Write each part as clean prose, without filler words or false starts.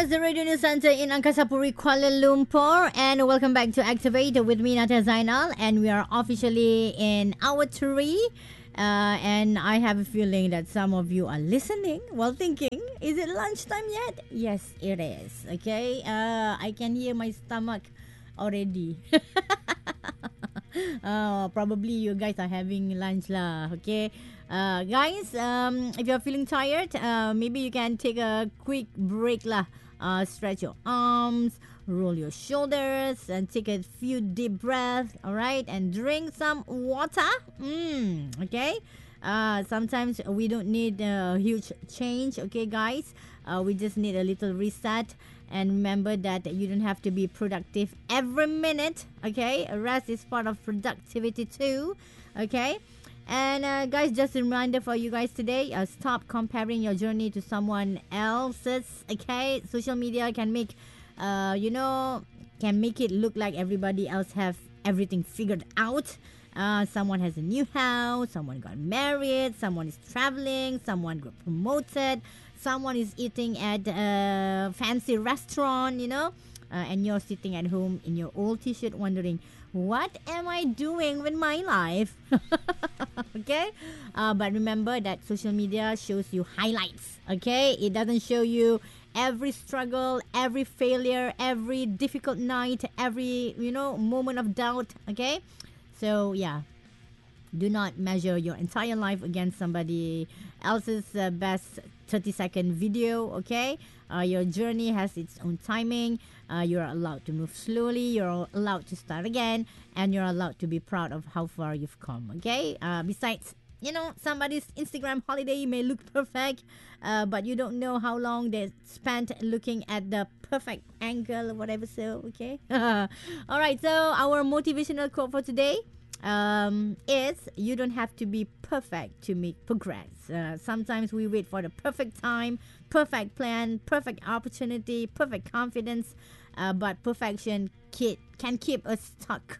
Yes, the Radio News Center in Angkasa Puri, Kuala Lumpur. And welcome back to Activate with me, Nata Zainal. And we are officially in hour 3. And I have a feeling that some of you are listening while thinking, is it lunchtime yet? Yes, it is. Okay. I can hear my stomach already. Probably you guys are having lunch lah. Okay. Guys, if you're feeling tired, maybe you can take a quick break lah. Stretch your arms, roll your shoulders, and take a few deep breaths. All right, and drink some water. Okay. Sometimes we don't need a huge change. Okay, guys. We just need a little reset. And remember that you don't have to be productive every minute. Okay, rest is part of productivity too. Okay. And guys, just a reminder for you guys today, stop comparing your journey to someone else's. Okay, social media can make can make it look like everybody else have everything figured out. Someone has a new house, someone got married, someone is traveling, someone got promoted, someone is eating at a fancy restaurant, and you're sitting at home in your old t-shirt wondering, what am I doing with my life? Okay? But remember that social media shows you highlights. Okay? It doesn't show you every struggle, every failure, every difficult night, every, moment of doubt. Okay? So, yeah. Do not measure your entire life against somebody else's best 30-second video, okay? Your journey has its own timing. You're allowed to move slowly. You're allowed to start again. And you're allowed to be proud of how far you've come, okay? Besides, somebody's Instagram holiday may look perfect, but you don't know how long they spent looking at the perfect angle or whatever, so, okay? All right, so our motivational quote for today is you don't have to be perfect to make progress. Sometimes we wait for the perfect time, perfect plan, perfect opportunity, perfect confidence, but perfection can keep us stuck.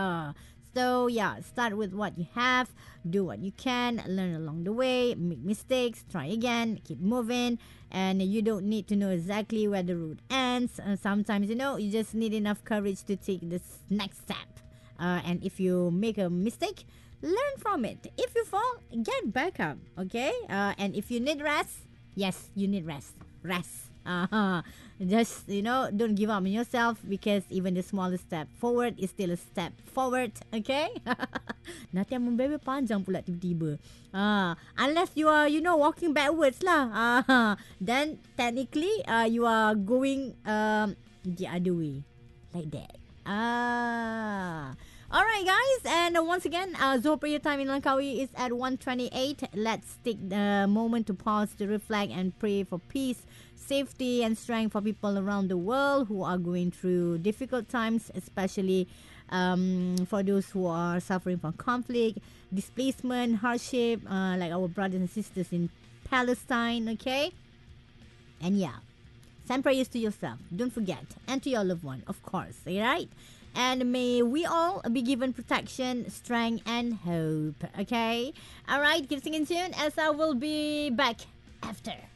So yeah, start with what you have, do what you can, learn along the way, make mistakes, try again, keep moving, and you don't need to know exactly where the road ends. Sometimes you just need enough courage to take this next step. And if you make a mistake, learn from it. If you fall, get back up. Okay? And if you need rest, yes, you need rest. Rest. Just, don't give up on yourself, because even the smallest step forward is still a step forward. Okay? Nanti yang membebe panjang pula tiba-tiba. Unless you are, walking backwards lah. Then technically, you are going the other way. Like that. Alright guys, and once again, Zohor prayer time in Langkawi is at 1:28. Let's take the moment to pause, to reflect and pray for peace, safety and strength for people around the world who are going through difficult times, especially for those who are suffering from conflict, displacement, hardship, like our brothers and sisters in Palestine, okay? And yeah, send prayers to yourself, don't forget, and to your loved one, of course, alright? And may we all be given protection, strength, and hope, okay? Alright, keep singing tune as I will be back after.